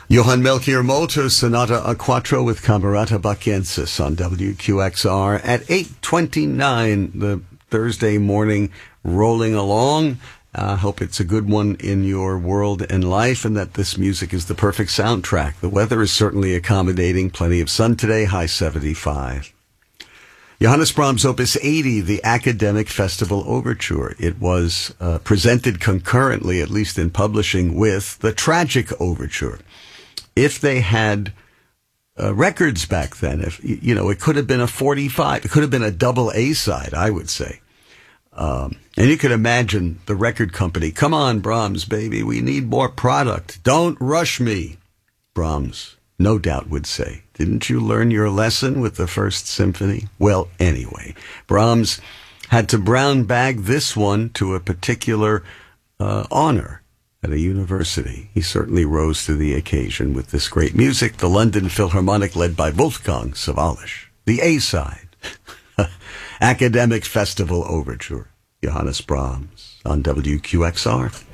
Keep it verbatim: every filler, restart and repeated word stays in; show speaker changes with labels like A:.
A: Johann Melchior Molter, Sonata a Quattro with Camerata Bachiensis on W Q X R at eight twenty-nine, the Thursday morning, rolling along. I uh, hope it's a good one in your world and life, and that this music is the perfect soundtrack. The weather is certainly accommodating. Plenty of sun today, high seventy-five. Johannes Brahms' Opus eighty, the Academic Festival Overture. It was uh, presented concurrently, at least in publishing, with the Tragic Overture. If they had uh, records back then, if you know, it could have been a forty-five. It could have been a double A side, I would say. Um, and you could imagine the record company, come on, Brahms, baby, we need more product. Don't rush me, Brahms, no doubt would say. Didn't you learn your lesson with the First Symphony? Well, anyway, Brahms had to brown bag this one to a particular uh, honor at a university. He certainly rose to the occasion with this great music, the London Philharmonic led by Wolfgang Sawallisch. The A-side. Academic Festival Overture, Johannes Brahms on W Q X R.